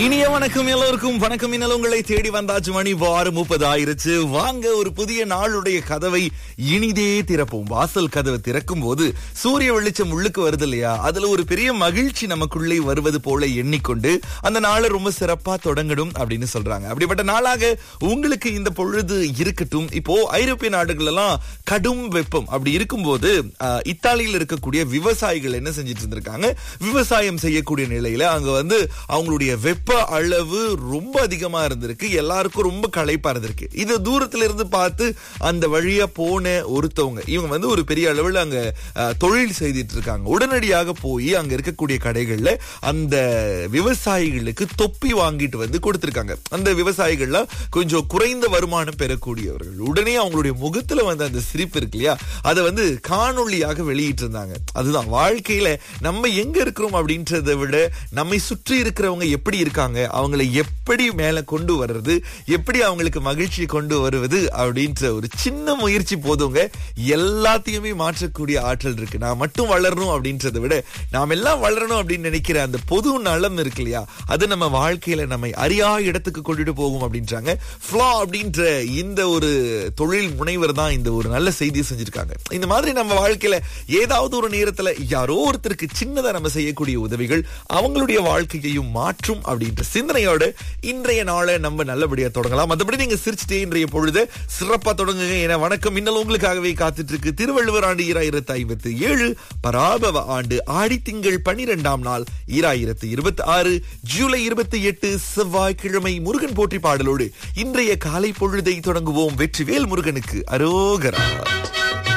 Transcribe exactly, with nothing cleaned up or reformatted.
இனிய வணக்கம் எல்லோருக்கும். வணக்கம். இன்னும் உங்களை தேடி வந்தாச்சு. மணி ஆறு முப்பது ஆயிருச்சு. வாங்க ஒரு புதிய நாளுடைய கதவை இனிதே திறப்போம். வாசல் கதவை திறக்கும் போது சூரிய வெளிச்சம் உள்ளுக்கு வருது இல்லையா, அதுல ஒரு பெரிய மகிழ்ச்சி நமக்குள்ளே வருவது போல எண்ணிக்கொண்டு அந்த நாளை ரொம்ப சிறப்பா தொடங்கணும் அப்படின்னு சொல்றாங்க. அப்படிப்பட்ட நாளாக உங்களுக்கு இந்த பொழுது இருக்கட்டும். இப்போ ஐரோப்பிய நாடுகள் எல்லாம் கடும் வெப்பம் அப்படி இருக்கும்போது அஹ், இத்தாலியில் இருக்கக்கூடிய விவசாயிகள் என்ன செஞ்சிட்டு இருந்திருக்காங்க, விவசாயம் செய்யக்கூடிய நிலையில அங்க வந்து அவங்களுடைய வெப்ப அளவு ரொம்ப அதிகமா இருந்திருக்கு. எல்லாருக்கும் ரொம்ப களைப்பா இருந்திருக்கு. இது தூரத்துல இருந்து பார்த்து அந்த வழியா போன ஒருத்தவங்க, இவங்க வந்து ஒரு பெரிய அளவில் அங்க அஹ், தொழில் செய்துட்டு இருக்காங்க. உடனடியாக போய் அங்க இருக்கக்கூடிய கடைகள்ல அந்த விவசாயிகளுக்கு தொப்பி வாங்கிட்டு வந்து கொடுத்திருக்காங்க. அந்த விவசாயிகள்லாம் கொஞ்சம் குறைந்த வருமானம் பெறக்கூடியவர்கள். உடனே அவங்களுடைய முகத்துல வந்து அந்த சிரிப்பு இருக்கு இல்லையா, அதை வந்து காணொளியாக வெளியிட்டு இருந்தாங்க. அதுதான் வாழ்க்கையில நம்ம எங்க இருக்கிறோம் அப்படின்றத விட நம்மை சுற்றி இருக்கிறவங்க எப்படி இருக்காங்க, அவங்களை எப்படி மேல கொண்டு வர்றது, எப்படி அவங்களுக்கு மகிழ்ச்சி கொண்டு வருவது அப்படின்ற ஒரு சின்ன முயற்சி போதுங்க எல்லாத்தையுமே மாற்றக்கூடிய ஆற்றல் இருக்கு. நான் மட்டும் வளரணும் அப்படின்றத விட நாம் எல்லாம் வளரணும் அப்படின்னு நினைக்கிற அந்த பொது நலம் இருக்கு இல்லையா, அது நம்ம வாழ்க்கையில நம்மை அறியா இடத்துக்கு கொண்டுட்டு போகும் அப்படின்றாங்க. ஃப்ளா அப்படின்ற இந்த ஒரு தொழில் முனைவர் தான் இந்த ஒரு நல்ல செய்தியை செஞ்சிருக்காங்க. இந்த மாதிரி நம்ம வாழ்க்கையில ஏதாவது ஒரு நேரத்துல யாரோ ஒருத்தருக்கு சின்னதா நம்ம செய்யக்கூடிய உதவிகள் அவங்களுடைய வாழ்க்கையையும் மாற்றும் அப்படின்ற சிந்தனையோட இன்றைய நாளை நம்ம நல்லபடியா தொடங்கலாம். மற்றபடி நீங்க சிரிச்சுட்டே இன்றைய பொழுது சிறப்பா தொடங்குங்க. ஏன்னா வணக்கம் இன்னும் உங்களுக்காகவே காத்துட்டு இருக்கு. திருவள்ளுவர் ஆண்டு ஈராயிரத்தி ஐம்பத்தி ஏழு, பராபவ ஆண்டு ஆடி திங்கள் பனிரெண்டாம் நாள் ஈராயிரத்தி இருபத்தி ஆறு, ஜூலை இருபத்தி எட்டு செவ்வாய்க்கிழமை. முருகன் போற்றி பாடலோடு இன்றைய காலை பொழுதை தொடங்குவோம். வெற்றிவேல் முருகனுக்கு அரோகரா.